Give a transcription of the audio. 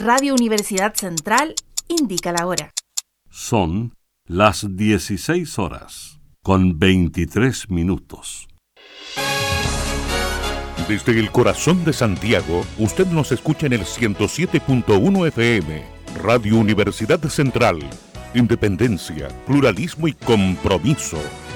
Radio Universidad Central indica la hora. Son las 16:23. Desde el corazón de Santiago, usted nos escucha en el 107.1 FM, Radio Universidad Central. Independencia, pluralismo y compromiso.